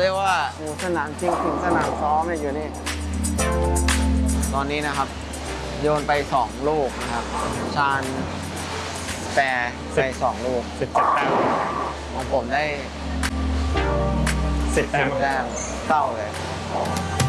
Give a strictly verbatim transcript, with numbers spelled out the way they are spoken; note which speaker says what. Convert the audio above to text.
Speaker 1: รียกว่า
Speaker 2: หมูสนามจริงถึงสนามซ้อมเนี่ยอยู่นี่
Speaker 1: ตอนนี้นะครับโยนไปสองลูกนะครับ ชาญแปรไปสองลูก
Speaker 3: สิบเจ็ดแต้ม
Speaker 1: ของผมได้
Speaker 3: สิบแต้ม
Speaker 1: แต้มเศร้าเลย